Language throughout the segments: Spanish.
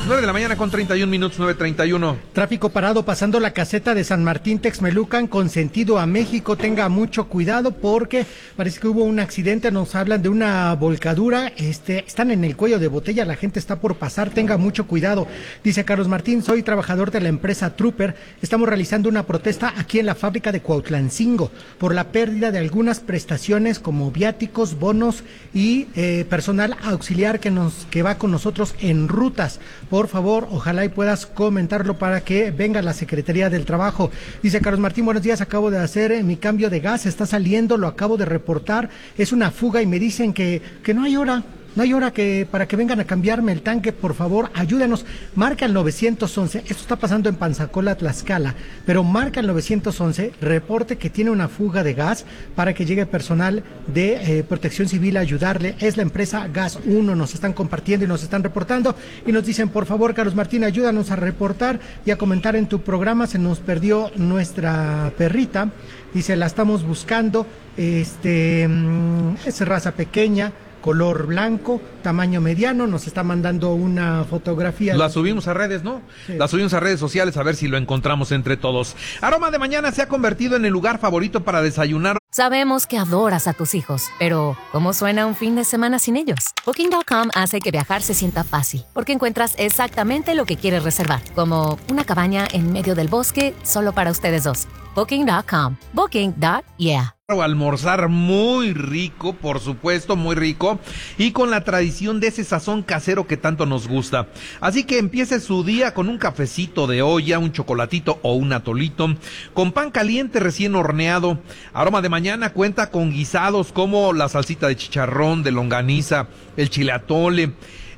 9 de la mañana con 31 minutos, 9:31. Tráfico parado pasando la caseta de San Martín Texmelucan con sentido a México. Tenga mucho cuidado porque parece que hubo un accidente. Nos hablan de una volcadura. Están en el cuello de botella. La gente está por pasar. Tenga mucho cuidado. Dice Carlos Martín, soy trabajador de la empresa Trooper. Estamos realizando una protesta aquí en la fábrica de Cuautlancingo por la pérdida de algunas prestaciones como viáticos, bonos y personal auxiliar que va con nosotros en rutas. Por favor, ojalá y puedas comentarlo para que venga la Secretaría del Trabajo. Dice Carlos Martín, buenos días, acabo de hacer mi cambio de gas, está saliendo, lo acabo de reportar, es una fuga y me dicen que no hay hora. No hay hora para que vengan a cambiarme el tanque, por favor, ayúdenos. Marca el 911, esto está pasando en Panzacola, Tlaxcala, pero marca el 911, reporte que tiene una fuga de gas para que llegue personal de Protección Civil a ayudarle. Es la empresa Gas 1, nos están compartiendo y nos están reportando y nos dicen, por favor, Carlos Martín, ayúdanos a reportar y a comentar en tu programa, se nos perdió nuestra perrita, dice, la estamos buscando, es raza pequeña, color blanco, tamaño mediano, nos está mandando una fotografía. La subimos a redes, ¿no? Sí. La subimos a redes sociales a ver si lo encontramos entre todos. Aroma de Mañana se ha convertido en el lugar favorito para desayunar. Sabemos que adoras a tus hijos, pero ¿cómo suena un fin de semana sin ellos? Booking.com hace que viajar se sienta fácil, porque encuentras exactamente lo que quieres reservar, como una cabaña en medio del bosque solo para ustedes dos. Booking.com. Booking.yeah. Almorzar muy rico, por supuesto, muy rico, y con la tradición de ese sazón casero que tanto nos gusta. Así que empiece su día con un cafecito de olla, un chocolatito o un atolito, con pan caliente recién horneado. Aroma de Mañana cuenta con guisados como la salsita de chicharrón, de longaniza, el chile atole,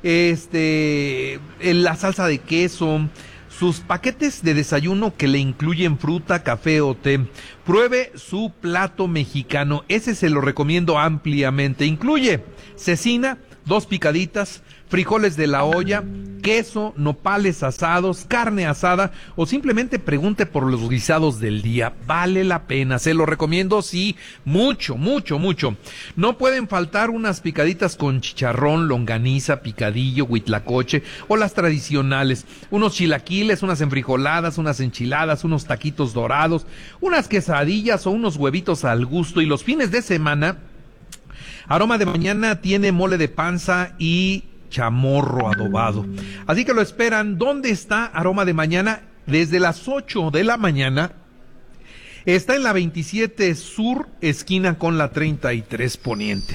la salsa de queso, sus paquetes de desayuno que le incluyen fruta, café o té. Pruebe su plato mexicano, ese se lo recomiendo ampliamente. Incluye cecina, 2 picaditas, frijoles de la olla, queso, nopales asados, carne asada o simplemente pregunte por los guisados del día. Vale la pena, se lo recomiendo, sí, mucho, mucho, mucho. No pueden faltar unas picaditas con chicharrón, longaniza, picadillo, huitlacoche o las tradicionales. Unos chilaquiles, unas enfrijoladas, unas enchiladas, unos taquitos dorados, unas quesadillas o unos huevitos al gusto. Y los fines de semana, Aroma de Mañana tiene mole de panza y chamorro adobado. Así que lo esperan. ¿Dónde está Aroma de Mañana? Desde las 8 de la mañana. Está en la 27 Sur, esquina con la 33 Poniente.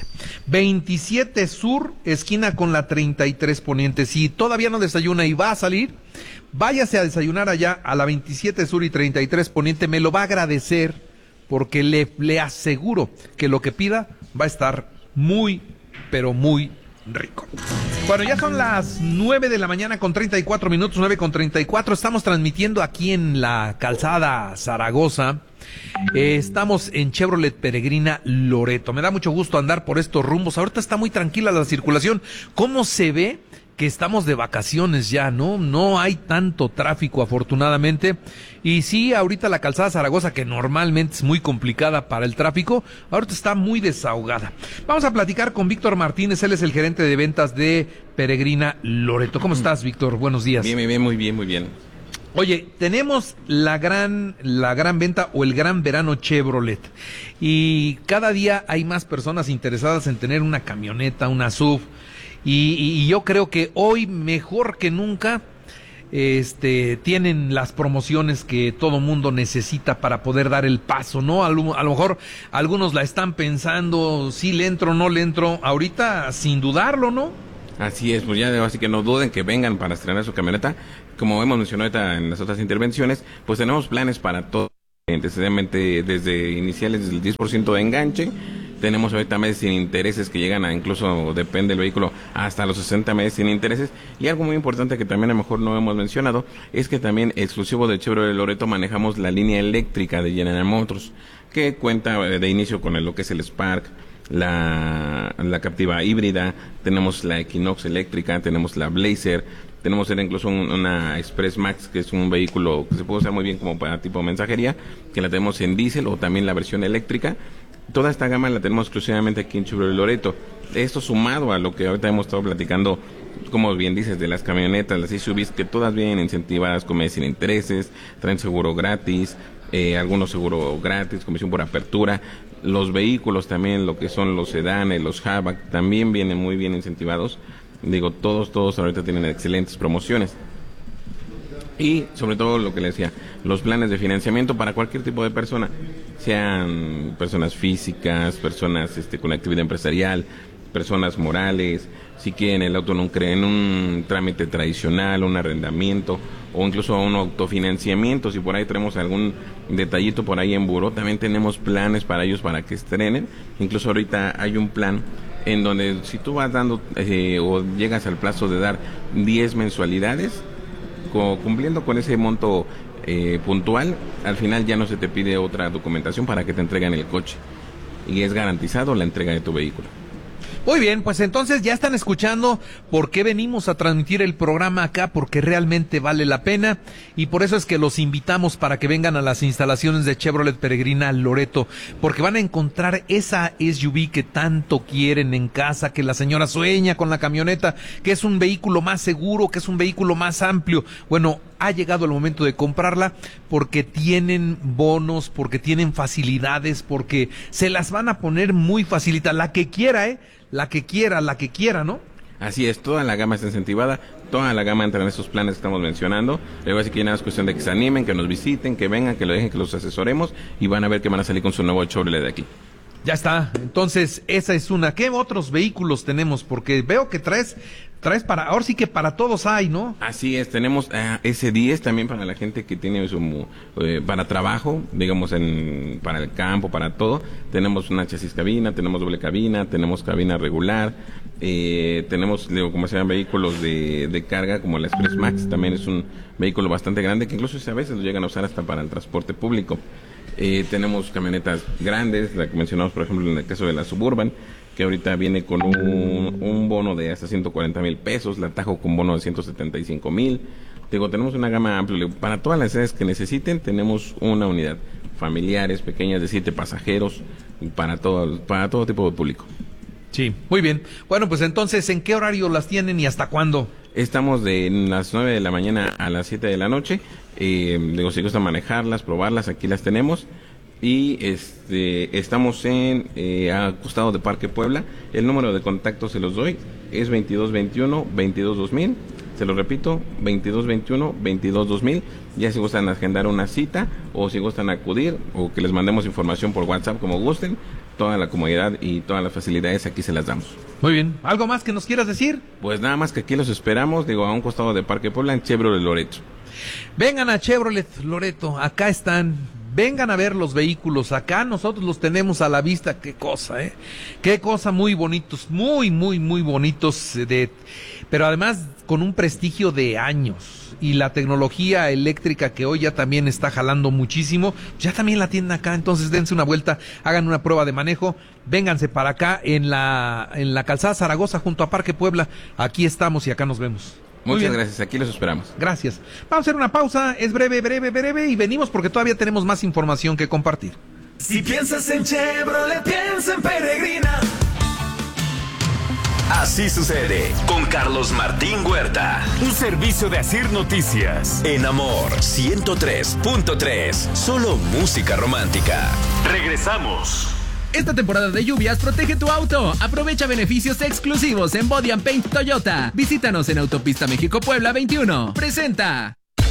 27 Sur, esquina con la 33 Poniente. Si todavía no desayuna y va a salir, váyase a desayunar allá a la 27 Sur y 33 Poniente. Me lo va a agradecer porque le aseguro que lo que pida va a estar muy, pero muy rico. Bueno, ya son las 9 de la mañana con 34 minutos, 9:34. Estamos transmitiendo aquí en la calzada Zaragoza. Estamos en Chevrolet Peregrina Loreto. Me da mucho gusto andar por estos rumbos. Ahorita está muy tranquila la circulación. ¿Cómo se ve que estamos de vacaciones ya, no? No hay tanto tráfico, afortunadamente. Y sí, ahorita la calzada Zaragoza, que normalmente es muy complicada para el tráfico, ahorita está muy desahogada. Vamos a platicar con Víctor Martínez, él es el gerente de ventas de Peregrina Loreto. ¿Cómo estás, Víctor? Buenos días. Bien, muy bien, muy bien. Oye, tenemos la gran venta o el gran verano Chevrolet y cada día hay más personas interesadas en tener una camioneta, una SUV y yo creo que hoy mejor que nunca tienen las promociones que todo mundo necesita para poder dar el paso, ¿no? A lo mejor algunos la están pensando, si le entro o no le entro, ahorita sin dudarlo, ¿no? Así es, pues ya así que no duden que vengan para estrenar su camioneta. Como hemos mencionado ahorita en las otras intervenciones, pues tenemos planes para todo, desde iniciales del 10% de enganche. Tenemos ahorita meses sin intereses que llegan a, incluso depende del vehículo, hasta los 60 meses sin intereses. Y algo muy importante que también a lo mejor no hemos mencionado, es que también exclusivo de Chevrolet Loreto manejamos la línea eléctrica de General Motors, que cuenta de inicio con lo que es el Spark, la Captiva híbrida, tenemos la Equinox eléctrica, tenemos la Blazer, tenemos incluso una Express Max, que es un vehículo que se puede usar muy bien como para tipo mensajería, que la tenemos en diésel o también la versión eléctrica. Toda esta gama la tenemos exclusivamente aquí en Chevrolet Loreto. Esto sumado a lo que ahorita hemos estado platicando como bien dices, de las camionetas, las SUVs, que todas vienen incentivadas con meses sin intereses, traen seguro gratis, algunos seguro gratis, comisión por apertura. Los vehículos también, lo que son los sedanes, los hatchback, también vienen muy bien incentivados. Digo, todos ahorita tienen excelentes promociones. Y sobre todo lo que le decía, los planes de financiamiento para cualquier tipo de persona, sean personas físicas, personas con actividad empresarial, personas morales, si quieren el auto en un trámite tradicional, un arrendamiento o incluso un autofinanciamiento, si por ahí tenemos algún detallito por ahí en buró, también tenemos planes para ellos para que estrenen. Incluso ahorita hay un plan en donde si tú vas dando o llegas al plazo de dar 10 mensualidades, cumpliendo con ese monto puntual, al final ya no se te pide otra documentación para que te entreguen el coche y es garantizado la entrega de tu vehículo. Muy bien, pues entonces ya están escuchando por qué venimos a transmitir el programa acá, porque realmente vale la pena y por eso es que los invitamos para que vengan a las instalaciones de Chevrolet Peregrina Loreto, porque van a encontrar esa SUV que tanto quieren en casa, que la señora sueña con la camioneta, que es un vehículo más seguro, que es un vehículo más amplio. Bueno, ha llegado el momento de comprarla porque tienen bonos, porque tienen facilidades, porque se las van a poner muy facilita, la que quiera, la que quiera, ¿no? Así es, toda la gama está incentivada, toda la gama entra en esos planes que estamos mencionando. Luego así que nada es cuestión de que se animen, que nos visiten, que vengan, que lo dejen, que los asesoremos y van a ver que van a salir con su nuevo Chevrolet de aquí. Ya está, entonces esa es una. ¿Qué otros vehículos tenemos? Porque veo que traes para, ahora sí que para todos hay, ¿no? Así es, tenemos S10 también para la gente que tiene para trabajo, digamos para el campo, para todo. Tenemos una chasis cabina, tenemos doble cabina, tenemos cabina regular, tenemos, como se llaman, vehículos de carga como el Express Max, también es un vehículo bastante grande que incluso a veces lo llegan a usar hasta para el transporte público. Tenemos camionetas grandes, la que mencionamos por ejemplo en el caso de la Suburban, que ahorita viene con un bono de hasta 140,000 pesos, la Tajo con bono de 175,000. Digo, tenemos una gama amplia, para todas las edades que necesiten tenemos una unidad, familiares, pequeñas de 7 pasajeros, para todo tipo de público. Sí, muy bien. Bueno, pues entonces, ¿en qué horario las tienen y hasta cuándo? Estamos de las 9 de la mañana a las 7 de la noche. Digo, si gusta manejarlas, probarlas, aquí las tenemos. Y estamos a costado de Parque Puebla. El número de contacto se los doy, es 2221-222000. Se lo repito, 2221-222000. Ya si gustan agendar una cita o si gustan acudir o que les mandemos información por WhatsApp, como gusten, toda la comodidad y todas las facilidades aquí se las damos. Muy bien. ¿Algo más que nos quieras decir? Pues nada más que aquí los esperamos, digo, a un costado de Parque Puebla, en Chevrolet Loreto. Vengan a Chevrolet Loreto, acá están. Vengan a ver los vehículos, acá nosotros los tenemos a la vista. Qué cosa, qué cosa, muy bonitos, muy bonitos, pero además con un prestigio de años, y la tecnología eléctrica que hoy ya también está jalando muchísimo, ya también la tienen acá. Entonces dense una vuelta, hagan una prueba de manejo, vénganse para acá en la calzada Zaragoza junto a Parque Puebla. Aquí estamos y acá nos vemos. Muchas gracias, aquí los esperamos. Gracias. Vamos a hacer una pausa, es breve y venimos porque todavía tenemos más información que compartir. Si piensas en Chevrolet, piensa en Peregrina. Así sucede con Carlos Martín Huerta. Un servicio de Asir Noticias. En Amor 103.3. Solo música romántica. Regresamos. Esta temporada de lluvias protege tu auto. Aprovecha beneficios exclusivos en Body and Paint Toyota. Visítanos en Autopista México-Puebla 21. Presenta.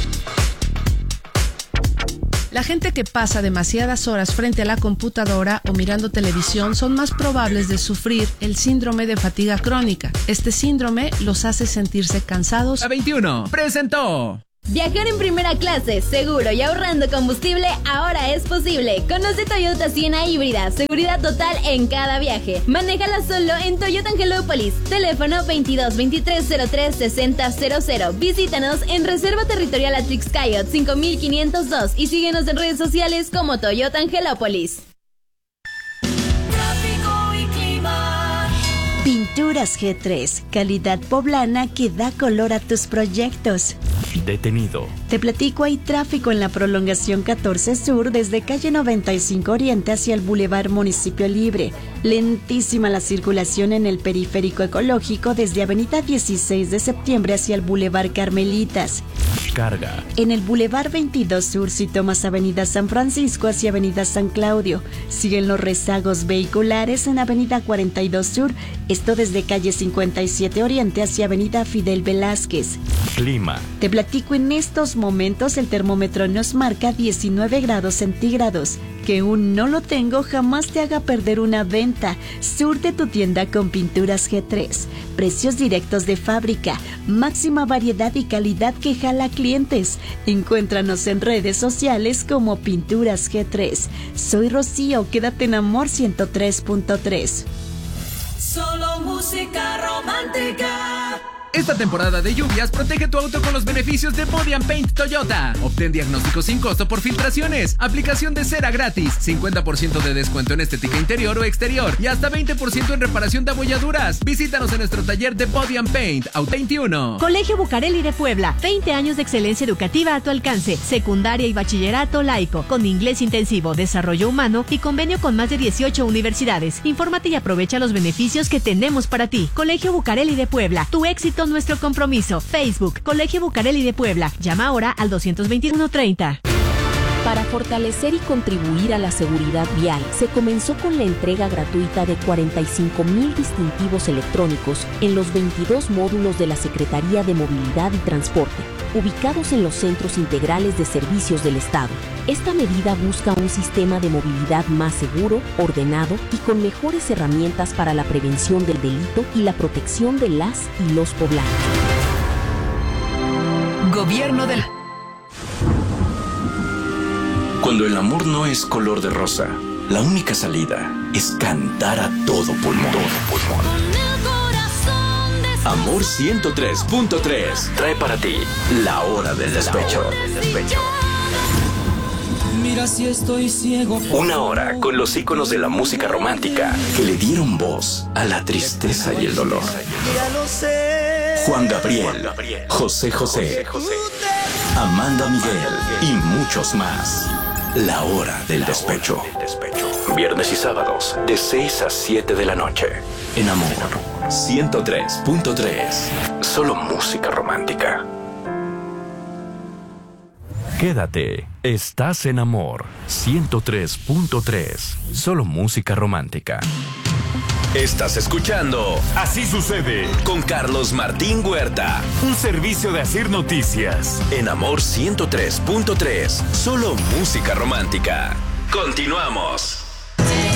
La gente que pasa demasiadas horas frente a la computadora o mirando televisión son más probables de sufrir el síndrome de fatiga crónica. Este síndrome los hace sentirse cansados. A 21. Presentó. Viajar en primera clase, seguro y ahorrando combustible ahora es posible. Conoce Toyota Siena híbrida, seguridad total en cada viaje. Manéjala solo en Toyota Angelópolis. Teléfono 2223036000. Visítanos en Reserva Territorial Atrixcayot 5502 y síguenos en redes sociales como Toyota Angelópolis. Tráfico y clima. Pinturas G3, calidad poblana que da color a tus proyectos. Detenido. Te platico, hay tráfico en la prolongación 14 Sur desde calle 95 Oriente hacia el Boulevard Municipio Libre. Lentísima la circulación en el periférico ecológico desde avenida 16 de septiembre hacia el Boulevard Carmelitas. Carga. En el Boulevard 22 Sur, si tomas avenida San Francisco hacia avenida San Claudio. Siguen los rezagos vehiculares en avenida 42 Sur, esto desde calle 57 Oriente hacia avenida Fidel Velázquez. Clima. Te platico, en estos momentos el termómetro nos marca 19 grados centígrados. Que un no lo tengo jamás te haga perder una venta. Surte tu tienda con Pinturas G3. Precios directos de fábrica, máxima variedad y calidad que jala clientes. Encuéntranos en redes sociales como Pinturas G3. Soy Rocío, quédate en Amor 103.3. Solo música romántica. Esta temporada de lluvias, protege tu auto con los beneficios de Body & Paint Toyota. Obtén diagnóstico sin costo por filtraciones, aplicación de cera gratis, 50% de descuento en estética interior o exterior y hasta 20% en reparación de abolladuras. Visítanos en nuestro taller de Body & Paint, Auto 21. Colegio Bucareli de Puebla, 20 años de excelencia educativa a tu alcance, secundaria y bachillerato laico, con inglés intensivo, desarrollo humano y convenio con más de 18 universidades. Infórmate y aprovecha los beneficios que tenemos para ti. Colegio Bucareli de Puebla, tu éxito, nuestro compromiso. Facebook, Colegio Bucareli de Puebla. Llama ahora al 221-30. Para fortalecer y contribuir a la seguridad vial, se comenzó con la entrega gratuita de 45,000 distintivos electrónicos en los 22 módulos de la Secretaría de Movilidad y Transporte, ubicados en los centros integrales de servicios del Estado. Esta medida busca un sistema de movilidad más seguro, ordenado y con mejores herramientas para la prevención del delito y la protección de las y los poblanos. Gobierno del... Cuando el amor no es color de rosa, la única salida es cantar a todo pulmón. Amor 103.3 trae para ti La Hora del Despecho. Mira si estoy ciego. Una hora con los íconos de la música romántica que le dieron voz a la tristeza y el dolor. Juan Gabriel, José José, Amanda Miguel y muchos más. La Hora del Despecho. Viernes y sábados de 6 a 7 de la noche. En Amor 103.3. Solo música romántica. Quédate. Estás en Amor 103.3. Solo música romántica. Estás escuchando Así Sucede con Carlos Martín Huerta, un servicio de Asir Noticias en Amor 103.3, solo música romántica. Continuamos.